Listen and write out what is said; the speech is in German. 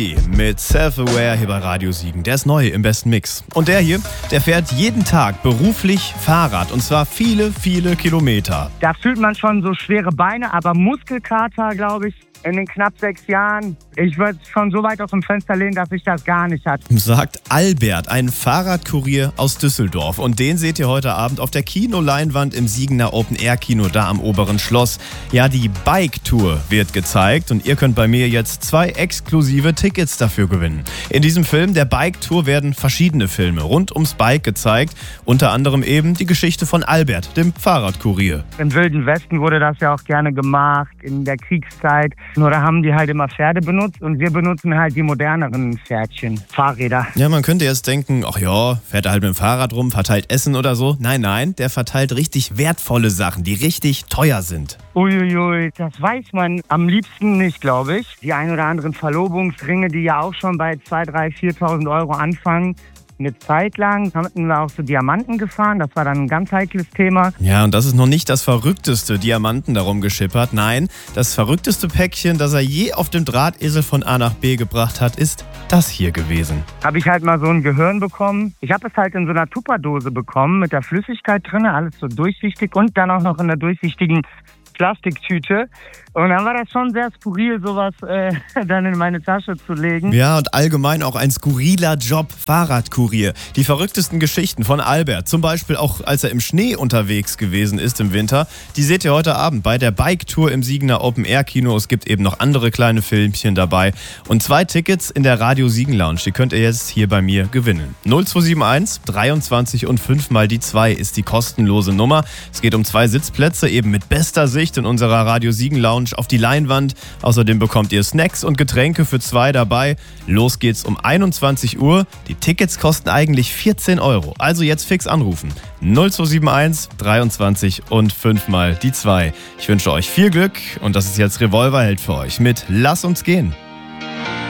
Mit Self-Aware hier bei Radio Siegen. Der ist neu im besten Mix. Und der hier, der fährt jeden Tag beruflich Fahrrad. Und zwar viele, viele Kilometer. Da fühlt man schon so schwere Beine, aber Muskelkater, glaube ich, in den knapp 6 Jahren. Ich würde schon so weit aus dem Fenster lehnen, dass ich das gar nicht hatte. Sagt Albert, ein Fahrradkurier aus Düsseldorf. Und den seht ihr heute Abend auf der Kinoleinwand im Siegener Open-Air-Kino da am Oberen Schloss. Ja, die Bike-Tour wird gezeigt und ihr könnt bei mir jetzt 2 exklusive Tickets dafür gewinnen. In diesem Film, der Bike-Tour, werden verschiedene Filme rund ums Bike gezeigt. Unter anderem eben die Geschichte von Albert, dem Fahrradkurier. Im Wilden Westen wurde das ja auch gerne gemacht, in der Kriegszeit. Nur da haben die halt immer Pferde benutzt und wir benutzen halt die moderneren Pferdchen, Fahrräder. Ja, man könnte jetzt denken, ach ja, fährt er halt mit dem Fahrrad rum, verteilt Essen oder so. Nein, der verteilt richtig wertvolle Sachen, die richtig teuer sind. Uiuiui, das weiß man am liebsten nicht, glaube ich. Die ein oder anderen Verlobungsringe, die ja auch schon bei 2.000, 3.000, 4.000 Euro anfangen. Eine Zeit lang hatten wir auch so Diamanten gefahren, das war dann ein ganz heikles Thema. Ja, und das ist noch nicht das verrückteste Diamanten darum geschippert. Nein, das verrückteste Päckchen, das er je auf dem Drahtesel von A nach B gebracht hat, ist das hier gewesen. Habe ich halt mal so ein Gehirn bekommen. Ich habe es halt in so einer Tupperdose bekommen mit der Flüssigkeit drin, alles so durchsichtig und dann auch noch in der durchsichtigen Plastiktüte. Und dann war das schon sehr skurril, sowas dann in meine Tasche zu legen. Ja, und allgemein auch ein skurriler Job, Fahrradkurier. Die verrücktesten Geschichten von Albert, zum Beispiel auch als er im Schnee unterwegs gewesen ist im Winter, die seht ihr heute Abend bei der Bike-Tour im Siegener Open-Air-Kino. Es gibt eben noch andere kleine Filmchen dabei. Und 2 Tickets in der Radio Siegen Lounge, die könnt ihr jetzt hier bei mir gewinnen. 0271 23 und 5 mal die 2 ist die kostenlose Nummer. Es geht um 2 Sitzplätze, eben mit bester Sicht in unserer Radio Siegen Lounge auf die Leinwand. Außerdem bekommt ihr Snacks und Getränke für 2 dabei. Los geht's um 21 Uhr. Die Tickets kosten eigentlich 14 Euro. Also jetzt fix anrufen. 0271 23 und 5 mal die 2. Ich wünsche euch viel Glück und das ist jetzt Revolverheld für euch mit Lass uns gehen.